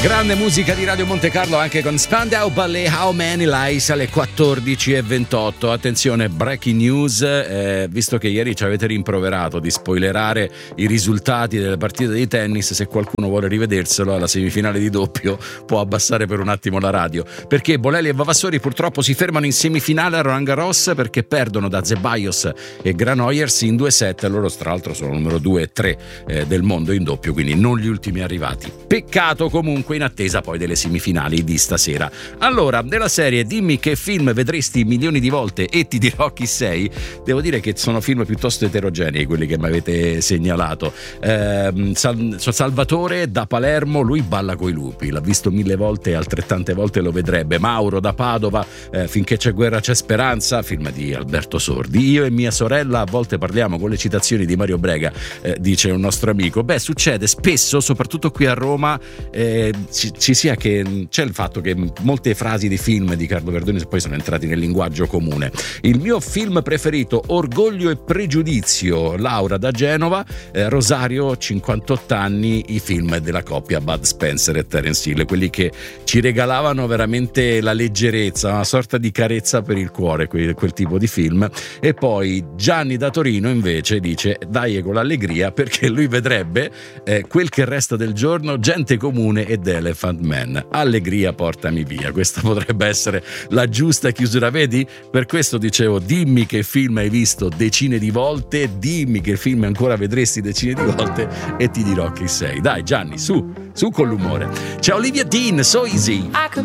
Grande musica di Radio Monte Carlo anche con Spandau Ballet, How Many Lies alle 14:28. Attenzione, breaking news, visto che ieri ci avete rimproverato di spoilerare i risultati delle partite di tennis, se qualcuno vuole rivederselo alla semifinale di doppio può abbassare per un attimo la radio, perché Bolelli e Vavassori purtroppo si fermano in semifinale a Roland Garros perché perdono da Zeballos e Granollers in 2-7. Loro tra l'altro sono numero 2 e 3 del mondo in doppio, quindi non gli ultimi arrivati. Peccato comunque, in attesa poi delle semifinali di stasera. Allora, della serie Dimmi che film vedresti milioni di volte e ti dirò chi sei, devo dire che sono film piuttosto eterogenei quelli che mi avete segnalato. Salvatore da Palermo, lui balla coi lupi, l'ha visto 1000 volte e altrettante volte lo vedrebbe. Mauro da Padova, Finché c'è guerra c'è speranza, film di Alberto Sordi. Io e mia sorella a volte parliamo con le citazioni di Mario Brega, dice un nostro amico. Beh, succede spesso, soprattutto qui a Roma, ci sia che c'è il fatto che molte frasi di film di Carlo Verdoni poi sono entrati nel linguaggio comune. Il mio film preferito, Orgoglio e Pregiudizio, Laura da Genova. Rosario, 58 anni, i film della coppia Bud Spencer e Terence Hill, quelli che ci regalavano veramente la leggerezza, una sorta di carezza per il cuore, quel tipo di film. E poi Gianni da Torino invece dice dai con l'allegria, perché lui vedrebbe Quel che resta del giorno, Gente comune ed Elephant Man. Allegria portami via, questa potrebbe essere la giusta chiusura, vedi? Per questo dicevo, dimmi che film hai visto decine di volte, dimmi che film ancora vedresti decine di volte e ti dirò chi sei. Dai Gianni, su con l'umore. C'è Olivia Dean, So Easy.